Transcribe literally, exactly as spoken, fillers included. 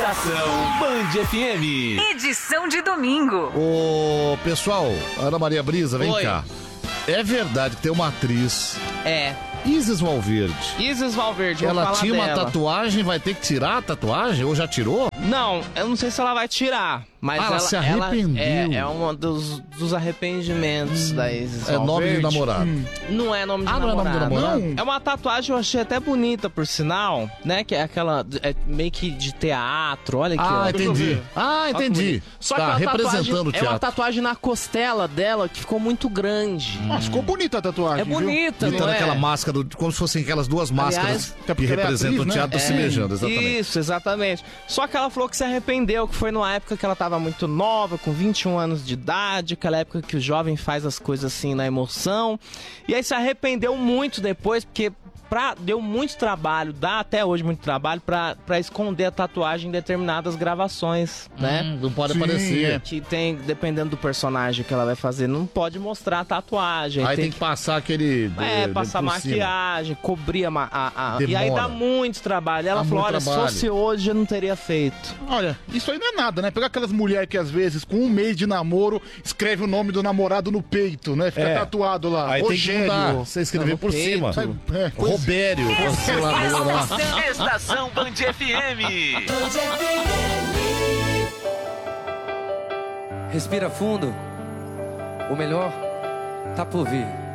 Redação Band F M. Edição de domingo. Ô, pessoal, Ana Maria Brisa, vem Oi. cá. É verdade que tem uma atriz, É. Isis Valverde. Isis Valverde, vou Ela falar tinha uma dela. tatuagem, vai ter que tirar a tatuagem? Ou já tirou? Não, eu não sei se ela vai tirar, mas Ah, ela ela, se arrependeu. Ela é, é um dos, dos arrependimentos da Isis É nome Valverde. de namorado. Não é nome de Ah, não é nome namorado. de namorado? Não. É uma tatuagem, eu achei até bonita, por sinal, né? Que é aquela, é meio que de teatro, olha aqui. Ah, ó. entendi. Ah, Olha que entendi. bonito. Só Tá que é uma representando tatuagem, o é uma teatro. tatuagem na costela dela que ficou muito grande. Mas ficou bonita a tatuagem, É bonita, Imitando não é? aquela máscara, do- como se fossem aquelas duas máscaras até porque que ela é representam atriz, o né? teatro É. se beijando, exatamente. Isso, exatamente. Só que ela falou que se arrependeu, que foi numa época que ela tava muito nova, com vinte e um anos de idade, aquela época que o jovem faz as coisas assim na emoção. E aí se arrependeu muito depois, porque pra, deu muito trabalho, dá até hoje muito trabalho, pra, pra esconder a tatuagem em determinadas gravações, né? Hum, não pode Sim, aparecer. é. Que tem, dependendo do personagem que ela vai fazer, não pode mostrar a tatuagem. Aí tem que passar aquele... É, de- passar por cima. maquiagem, cobrir a, ma- a, a- E aí Demora. dá muito trabalho. Ela Dá falou, muito olha, se trabalho. fosse hoje eu não teria feito. Olha, isso aí não é nada, né? Pegar aquelas mulheres que às vezes, com um mês de namoro, escreve o nome do namorado no peito, né? Fica É. tatuado lá. Aí tem que Rogério. mudar, você escrever Não, por peito. cima. Sabe, é, coisa- Robério, sei lá, lá. Estação Band F M. Respira fundo. O melhor tá por vir.